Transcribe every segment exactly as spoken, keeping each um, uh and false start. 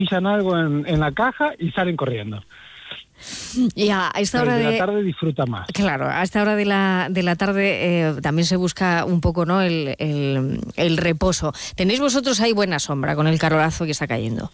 pillan algo en, en la caja y salen corriendo. Y a esta hora de, de la tarde disfruta más. Claro, a esta hora de la, de la tarde eh, también se busca un poco, ¿no?, el, el, el reposo. ¿Tenéis vosotros ahí buena sombra con el calораzo que está cayendo?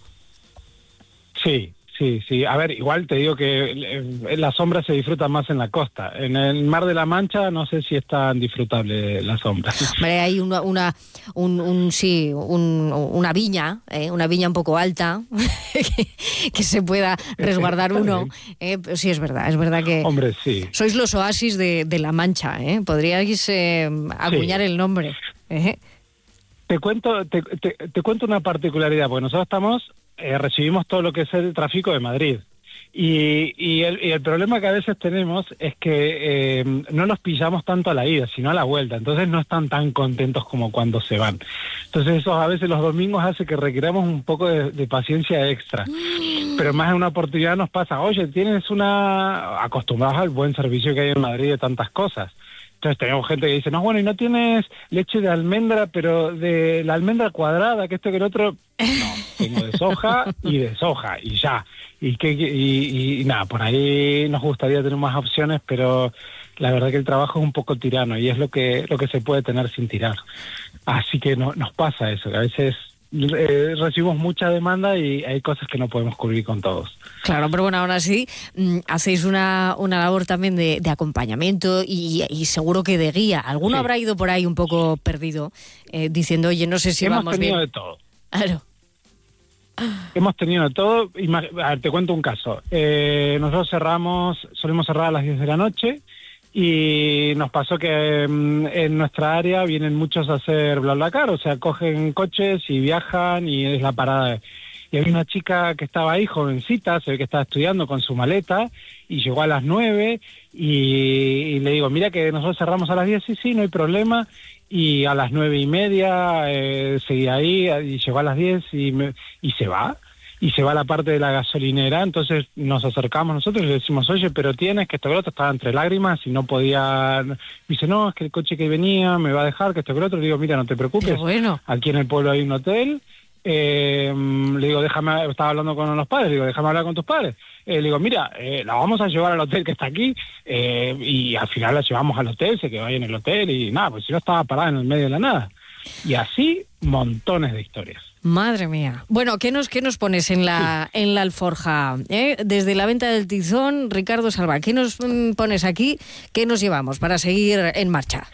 Sí, sí, sí. A ver, igual te digo que eh, la sombra se disfruta más en la costa. En el Mar de la Mancha no sé si es tan disfrutable la sombra. Hombre, hay una, una, un, un, sí, un, una viña, eh, una viña un poco alta, que, que se pueda resguardar uno. Eh, sí, es verdad, es verdad que Hombre, sí. Sois los oasis de, de la Mancha, ¿eh? Podríais eh, acuñar sí. el nombre. ¿eh? Te cuento, te, te, te cuento una particularidad, porque nosotros estamos, eh, recibimos todo lo que es el tráfico de Madrid. Y, y, el, y el problema que a veces tenemos es que eh, no los pillamos tanto a la ida, sino a la vuelta. Entonces no están tan contentos como cuando se van. Entonces eso a veces los domingos hace que requiramos un poco de, de paciencia extra. Pero más en una oportunidad nos pasa, oye, tienes una... acostumbrados al buen servicio que hay en Madrid de tantas cosas. Entonces tenemos gente que dice, no, bueno, y no tienes leche de almendra, pero de la almendra cuadrada, que esto que el otro... No, tengo de soja y de soja, y ya. Y, que, y, y nada, por ahí nos gustaría tener más opciones, pero la verdad que el trabajo es un poco tirano, y es lo que lo que se puede tener sin tirar. Así que no, nos pasa eso, que a veces... Eh, recibimos mucha demanda y hay cosas que no podemos cubrir con todos. Claro, pero bueno, ahora sí, mmm, hacéis una, una labor también de, de acompañamiento y, y seguro que de guía. ¿Alguno sí. habrá ido por ahí un poco perdido eh, diciendo, oye, no sé si Hemos vamos bien? bien? Hemos tenido de todo. Claro. Hemos tenido de todo. A ver, te cuento un caso. Eh, nosotros cerramos, solemos cerrar a las diez de la noche. Y nos pasó que um, en nuestra área vienen muchos a hacer BlaBlaCar, o sea, cogen coches y viajan y es la parada. Y había una chica que estaba ahí, jovencita, se ve que estaba estudiando con su maleta, y llegó a las nueve, y, y le digo, mira que nosotros cerramos a las diez, sí, sí, no hay problema, y a las nueve y media eh, seguía ahí, y llegó a las diez y, me, y se va. Y se va a la parte de la gasolinera, entonces nos acercamos nosotros y le decimos, oye, pero tienes que esto que lo otro, estaba entre lágrimas y no podía... Me dice, no, es que el coche que venía me va a dejar, que esto que lo otro. Le digo, mira, no te preocupes, bueno. aquí en el pueblo hay un hotel. Eh, le digo, déjame, estaba hablando con los padres, le digo, déjame hablar con tus padres. Eh, le digo, mira, eh, la vamos a llevar al hotel que está aquí, eh, y al final la llevamos al hotel, se quedó ahí en el hotel y nada, pues si no estaba parada en el medio de la nada. Y así, montones de historias. Madre mía. Bueno, ¿qué nos, qué nos pones en la, sí. en la alforja? ¿Eh? Desde la venta del Tizón, Ricardo Salvá, ¿qué nos pones aquí? ¿Qué nos llevamos para seguir en marcha?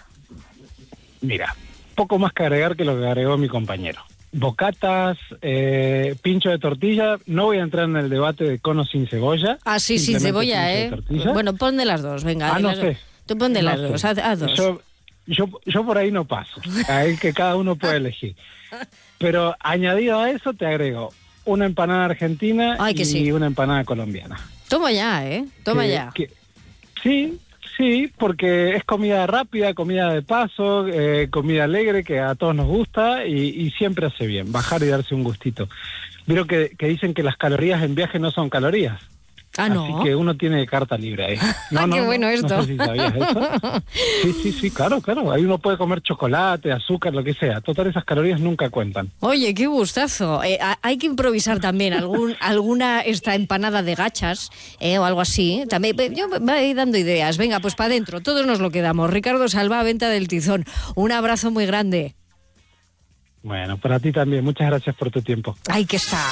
Mira, poco más que agregar que lo que agregó mi compañero. Bocatas, eh, pincho de tortilla. No voy a entrar en el debate de cono sin cebolla. Ah, sí, sin cebolla, ¿eh? Bueno, pon de las dos, venga. Ah, no las... sé. Tú pon de no las sé. dos, haz, haz dos. Yo, yo, yo por ahí no paso. Ahí que cada uno puede elegir. Pero añadido a eso te agrego una empanada argentina Ay, que y sí. una empanada colombiana. Toma ya, ¿eh? Toma que, ya. Que, sí, sí, porque es comida rápida, comida de paso, eh, comida alegre que a todos nos gusta y, y siempre hace bien, bajar y darse un gustito. Vieron que, que dicen que las calorías en viaje no son calorías. Ah, ¿no? Así que uno tiene carta libre ahí. No, ah, no, qué bueno no, esto. No sé si sabías eso. Sí, sí, sí, claro, claro. Ahí uno puede comer chocolate, azúcar, lo que sea. Total, esas calorías nunca cuentan. Oye, qué gustazo. Eh, hay que improvisar también algún alguna esta empanada de gachas eh, o algo así. También yo me voy dando ideas. Venga, pues para adentro. Todos nos lo quedamos. Ricardo Salvá, Venta del Tizón. Un abrazo muy grande. Bueno, para ti también. Muchas gracias por tu tiempo. Ahí que está.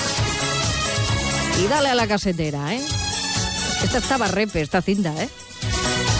Y dale a la casetera, ¿eh? Esta estaba repe, esta cinta, ¿eh?